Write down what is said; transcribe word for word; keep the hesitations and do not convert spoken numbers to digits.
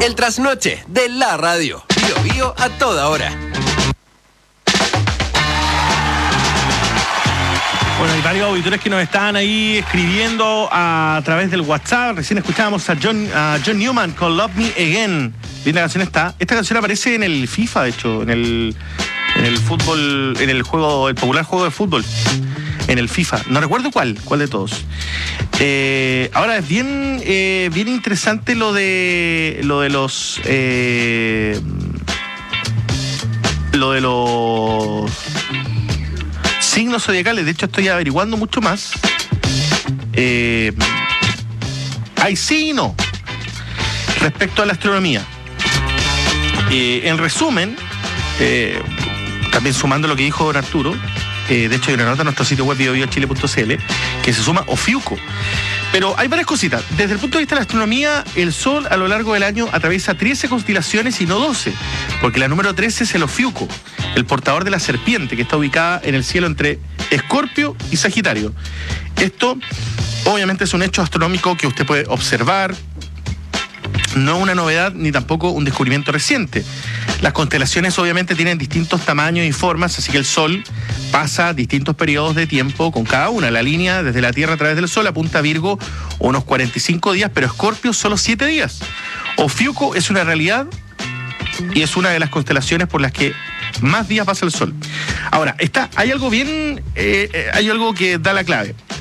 El trasnoche de la radio. Bio Bio a toda hora. Bueno, hay varios auditores que nos estaban ahí escribiendo a través del WhatsApp. Recién escuchábamos a John, a John Newman con Love Me Again. Linda canción está. Esta canción aparece en el FIFA, de hecho, en el, en el fútbol, en el juego, el popular juego de fútbol. En el FIFA. No recuerdo cuál, cuál de todos. Eh, ahora es bien, eh, bien interesante lo de lo de los eh, lo de los signos zodiacales. De hecho, estoy averiguando mucho más. Eh, hay sí y no respecto a la astronomía. Eh, en resumen, eh, también sumando lo que dijo don Arturo. Eh, de hecho, hay una nota en nuestro sitio web bio bio chile punto c l que se suma Ofiuco. Pero hay varias cositas. Desde el punto de vista de la astronomía, el Sol a lo largo del año atraviesa trece constelaciones y no doce, porque la número trece es el Ofiuco, el portador de la serpiente, que está ubicada en el cielo entre Escorpio y Sagitario. Esto, obviamente, es un hecho astronómico que usted puede observar. No una novedad ni tampoco un descubrimiento reciente. Las constelaciones obviamente tienen distintos tamaños y formas, así que el Sol pasa distintos periodos de tiempo con cada una. La línea desde la Tierra a través del Sol apunta a Virgo unos cuarenta y cinco días, pero Escorpio solo siete días. Ofiuco es una realidad y es una de las constelaciones por las que más días pasa el Sol. Ahora, está, hay algo bien, eh, hay algo que da la clave.